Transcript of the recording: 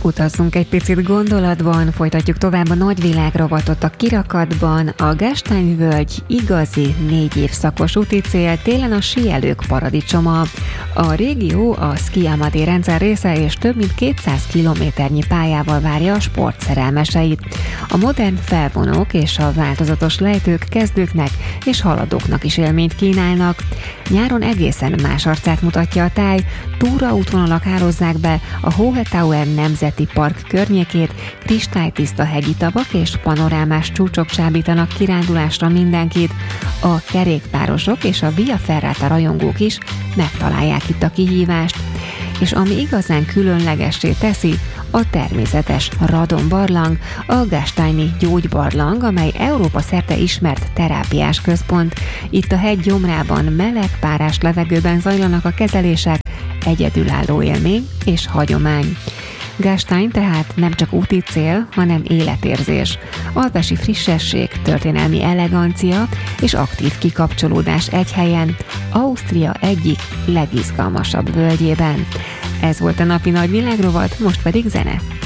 Utazzunk egy picit gondolatban, folytatjuk tovább a nagyvilág rovatot a kirakatban. A Gastein-völgy igazi 4 évszakos úti cél, télen a síelők paradicsoma. A régió a Ski Amadé rendszer része, és több mint 200 kilométernyi pályával várja a sportszerelmeseit. A modern felvonók és a változatos lejtők kezdőknek és haladóknak is élményt kínálnak. Nyáron egészen más arcát mutatja a táj, túraútvonalak ározzák be a Hohetauer Nemzeti Park környékét, kristálytiszta hegyi tavak és panorámás csúcsok csábítanak kirándulásra mindenkit. A kerékpárosok és a Via Ferrata rajongók is megtalálják itt a kihívást. És ami igazán különlegessé teszi, a természetes Radon barlang, a gasteini gyógybarlang, amely Európa szerte ismert terápiás központ. Itt a hegy gyomrában meleg, párás levegőben zajlanak a kezelések, egyedülálló élmény és hagyomány. Gastein tehát nem csak úti cél, hanem életérzés. Alpesi frissesség, történelmi elegancia és aktív kikapcsolódás egy helyen, Ausztria egyik legizgalmasabb völgyében. Ez volt a napi nagyvilágrovat, most pedig zene.